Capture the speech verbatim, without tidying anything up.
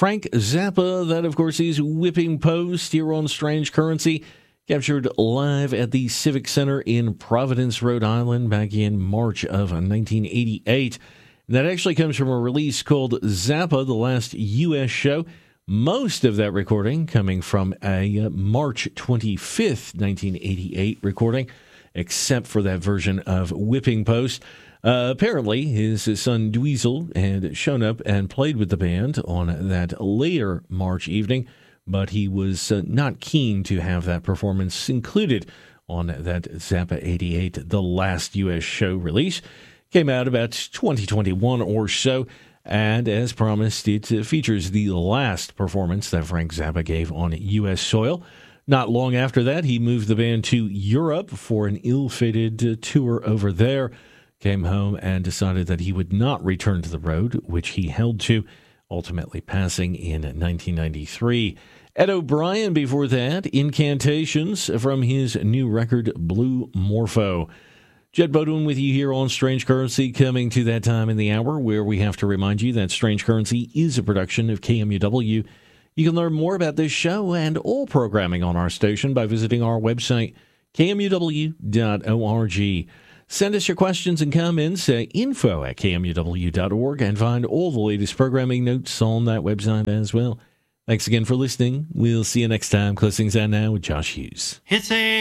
Frank Zappa. That, of course, is Whipping Post here on Strange Currency, captured live at the Civic Center in Providence, Rhode Island, back in March of nineteen eighty-eight. And that actually comes from a release called Zappa, the Last U S Show. Most of that recording coming from a March twenty-fifth, nineteen eighty-eight recording, except for that version of Whipping Post. Uh, apparently, his son Dweezil had shown up and played with the band on that later March evening, but he was uh, not keen to have that performance included on that Zappa eighty-eight, the Last U S Show release. Came out about twenty twenty-one or so, and as promised, it uh, features the last performance that Frank Zappa gave on U S soil. Not long after that, he moved the band to Europe for an ill-fated uh, tour over there. Came home and decided that he would not return to the road, which he held to, ultimately passing in nineteen ninety-three. Ed O'Brien before that, Incantations from his new record, Blue Morpho. Jed Bodwin with you here on Strange Currency, coming to that time in the hour where we have to remind you that Strange Currency is a production of K M U W. You can learn more about this show and all programming on our station by visiting our website, K M U W dot org. Send us your questions and comments at info at K M U W dot org and find all the latest programming notes on that website as well. Thanks again for listening. We'll see you next time. Close things out now with Josh Hughes. It's a